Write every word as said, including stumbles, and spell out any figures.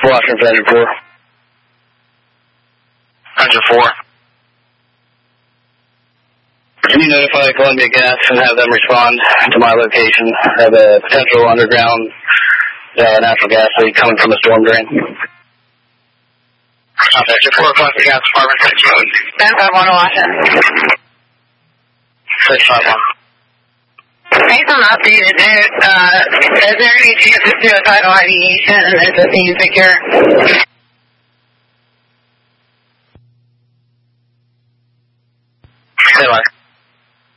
Washington for engine four. Engine four. Can you notify Columbia Gas and have them respond to my location? I have a potential underground uh, natural gas leak coming from a storm drain. Okay, just four Columbia Gas Department, six road. ten five one Washington. six five one. Based on updated note, uh, is there any chance to do a tidal ideation and is the scene secure? Stay like.